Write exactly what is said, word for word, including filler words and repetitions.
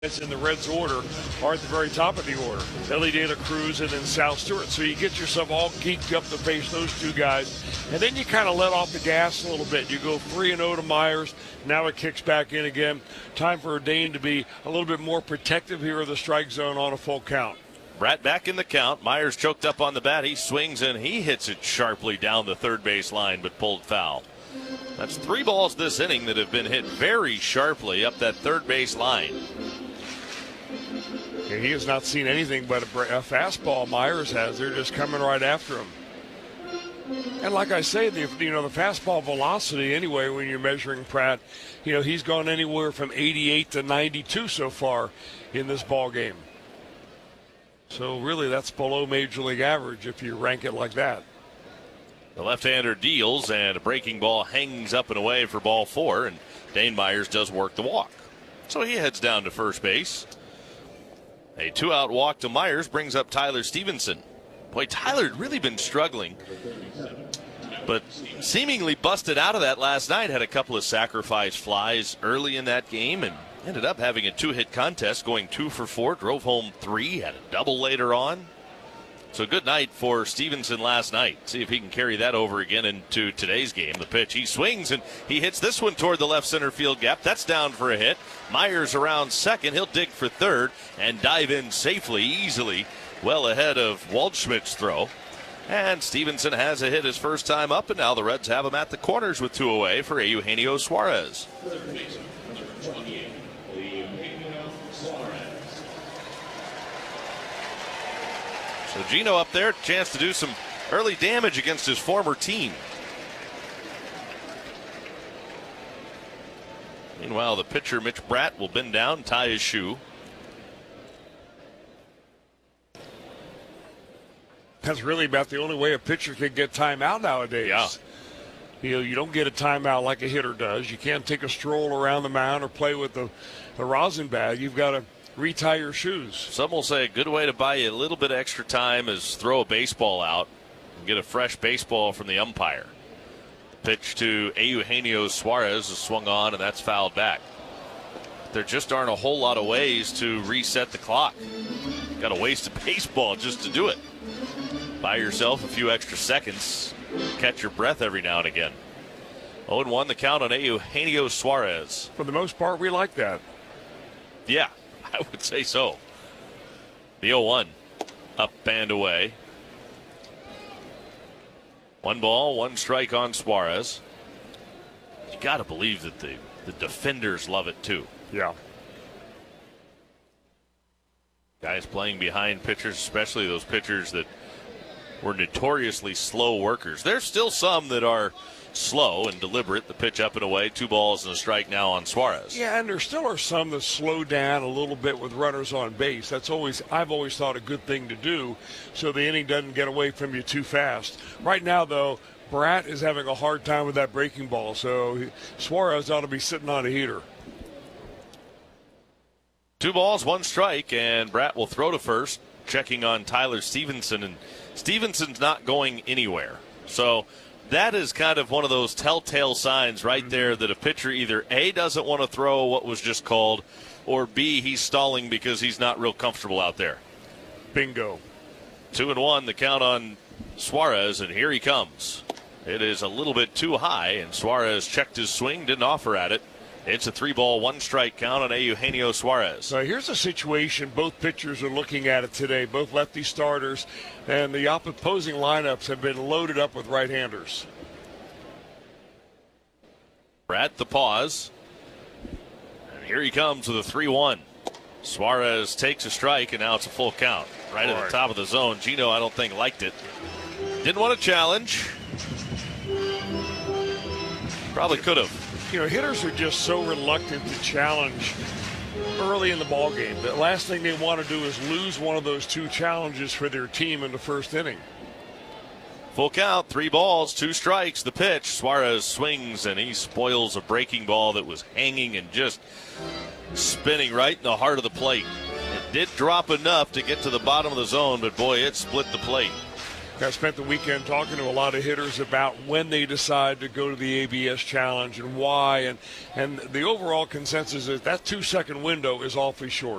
in the Reds' order are at the very top of the order. Elly De La Cruz and then Sal Stewart. So you get yourself all geeked up to face those two guys. And then you kind of let off the gas a little bit. You go three and oh to Myers. Now it kicks back in again. Time for Dane to be a little bit more protective here of the strike zone on a full count. Bratt back in the count. Myers choked up on the bat. He swings and he hits it sharply down the third base line, but pulled foul. That's three balls this inning that have been hit very sharply up that third base line. And he has not seen anything but a, a fastball. Myers has. They're just coming right after him. And like I say, the you know the fastball velocity anyway, when you're measuring Pratt, you know he's gone anywhere from eighty-eight to ninety-two so far in this ball game. So really, that's below major league average if you rank it like that. The left-hander deals, and a breaking ball hangs up and away for ball four, and Dane Myers does work the walk. So he heads down to first base. A two-out walk to Myers brings up Tyler Stevenson. Boy, Tyler had really been struggling, but seemingly busted out of that last night. Had a couple of sacrifice flies early in that game and ended up having a two-hit contest, going two for four, drove home three, had a double later on. So good night for Stevenson last night. See if he can carry that over again into today's game. The pitch, he swings and he hits this one toward the left center field gap. That's down for a hit. Myers around second. He'll dig for third and dive in safely, easily, well ahead of Waldschmidt's throw. And Stevenson has a hit his first time up, and now the Reds have him at the corners with two away for Eugenio Suarez. So Gino up there, chance to do some early damage against his former team. Meanwhile, the pitcher, Mitch Bratt, will bend down, tie his shoe. That's really about the only way a pitcher can get timeout nowadays. Yeah. You know, you don't get a timeout like a hitter does. You can't take a stroll around the mound or play with the, the rosin bag. You've got to retie your shoes. Some will say a good way to buy you a little bit of extra time is throw a baseball out and get a fresh baseball from the umpire. Pitch to Eugenio Suarez is swung on, and that's fouled back. There just aren't a whole lot of ways to reset the clock. Got to waste a baseball just to do it. Buy yourself a few extra seconds. Catch your breath every now and again. oh and one the count on Eugenio Suarez. For the most part, we like that. Yeah. I would say so. The oh one up and away. One ball, one strike on Suarez. You got to believe that the, the defenders love it too. Yeah. Guys playing behind pitchers, especially those pitchers that were notoriously slow workers. There's still some that are slow and deliberate. The pitch up and away, two balls and a strike now on Suarez. Yeah, and there still are some that slow down a little bit with runners on base. That's always, I've always thought, a good thing to do so the inning doesn't get away from you too fast. Right now, though, Bratt is having a hard time with that breaking ball, so he, Suarez ought to be sitting on a heater. Two balls, one strike, and Bratt will throw to first, checking on Tyler Stevenson, and Stevenson's not going anywhere. So that is kind of one of those telltale signs right there that a pitcher either A, doesn't want to throw what was just called, or B, he's stalling because he's not real comfortable out there. Bingo. Two and one, the count on Suarez, and here he comes. It is a little bit too high, and Suarez checked his swing, didn't offer at it. It's a three-ball, one-strike count on Eugenio Suarez. So here's a situation both pitchers are looking at it today, both lefty starters, and the opposing lineups have been loaded up with right-handers. Bratt the pause. And here he comes with a three one. Suarez takes a strike, and now it's a full count. Right at the top of the zone. Gino, I don't think, liked it. Didn't want to challenge. Probably could have. You know, hitters are just so reluctant to challenge early in the ball game. The last thing they want to do is lose one of those two challenges for their team in the first inning. Full count, three balls, two strikes. The pitch, Suarez swings, and he spoils a breaking ball that was hanging and just spinning right in the heart of the plate. It did drop enough to get to the bottom of the zone, but boy, it split the plate. I spent the weekend talking to a lot of hitters about when they decide to go to the A B S Challenge and why, and and the overall consensus is that two-second window is awfully short.